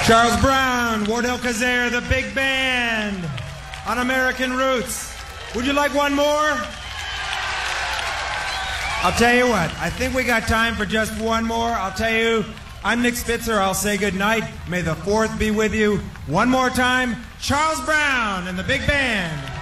Charles Brown, Wardell Kazare, the big band on American Roots. Would you like one more? I'll tell you what, I think we got time for just one more. I'll tell you, I'm Nick Spitzer. I'll say good night. May the 4th be with you. One more time, Charles Brown and the big band.